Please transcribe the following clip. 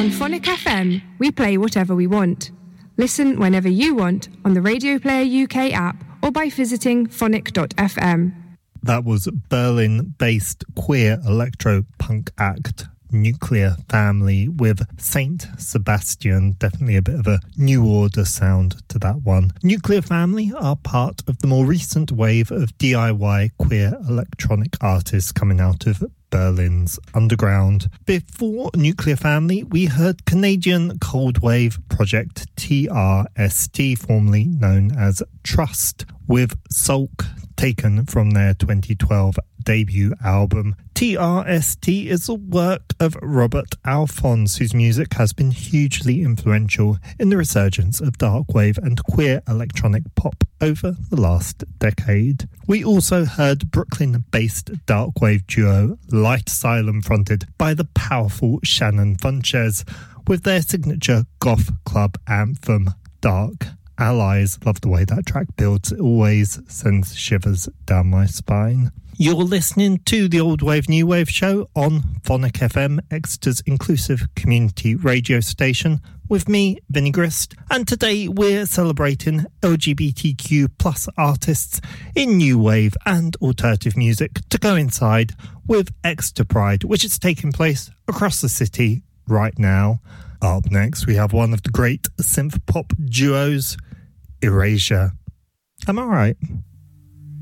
On Phonic FM, we play whatever we want. Listen whenever you want on the Radio Player UK app or by visiting phonic.fm. That was Berlin-based queer electro-punk act Nuclear Family with Saint Sebastian. Definitely a bit of a new order sound to that one. Nuclear Family are part of the more recent wave of DIY queer electronic artists coming out of Berlin's underground. Before Nuclear Family, we heard Canadian cold wave project TRST, formerly known as Trust, with Sulk, taken from their 2012 debut album. TRST is a work of Robert Alphonse, whose music has been hugely influential in the resurgence of darkwave and queer electronic pop over the last decade. We also heard Brooklyn-based darkwave duo Light Asylum, fronted by the powerful Shannon Funches, with their signature goth club anthem, Dark Allies. Love the way that track builds. It always sends shivers down my spine. You're listening to the Old Wave New Wave show on Phonic FM, Exeter's inclusive community radio station, with me, Vinnie Grist. And today we're celebrating LGBTQ plus artists in new wave and alternative music to coincide with Exeter Pride, which is taking place across the city right now. Up next, we have one of the great synth pop duos, Erasure. Am I right?